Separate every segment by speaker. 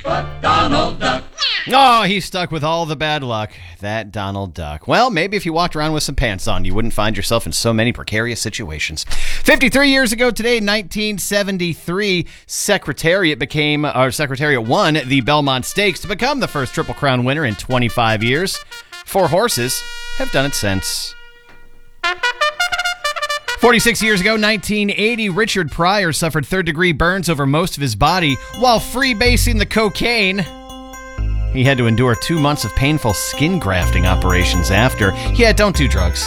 Speaker 1: But Donald Duck.
Speaker 2: Oh, he's stuck with all the bad luck. That Donald Duck. Well, maybe if you walked around with some pants on, you wouldn't find yourself in so many precarious situations. 53 years ago today, 1973, Secretariat won the Belmont Stakes to become the first Triple Crown winner in 25 years. 4 horses have done it since. 46 years ago, 1980, Richard Pryor suffered third-degree burns over most of his body while freebasing the cocaine. He had to endure 2 months of painful skin grafting operations after. Yeah, don't do drugs.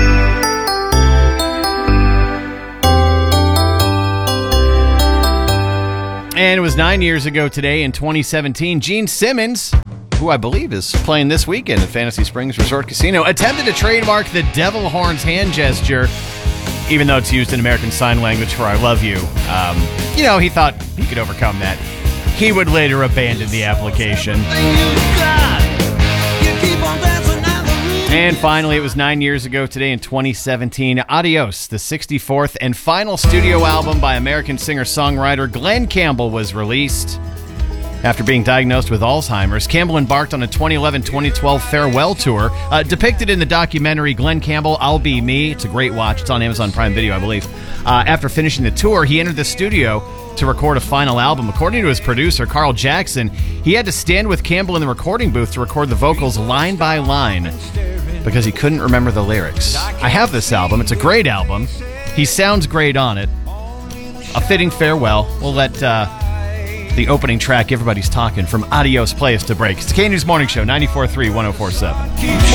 Speaker 2: And it was 9 years ago today in 2017, Gene Simmons, who I believe is playing this weekend at Fantasy Springs Resort Casino, attempted to trademark the devil horns hand gesture, even though it's used in American Sign Language for I love you. He thought he could overcome that. He would later abandon the application. And finally, it was 9 years ago today in 2017, Adios, the 64th and final studio album by American singer-songwriter Glen Campbell was released. After being diagnosed with Alzheimer's, Campbell embarked on a 2011-2012 farewell tour. Depicted in the documentary Glen Campbell, I'll Be Me. It's a great watch. It's on Amazon Prime Video, I believe. After finishing the tour, he entered the studio to record a final album. According to his producer, Carl Jackson, he had to stand with Campbell in the recording booth to record the vocals line by line because he couldn't remember the lyrics. I have this album. It's a great album. He sounds great on it. A fitting farewell. We'll let the opening track, Everybody's Talking, from Adios play us to break. It's the K-News Morning Show, 94.3, 104.7.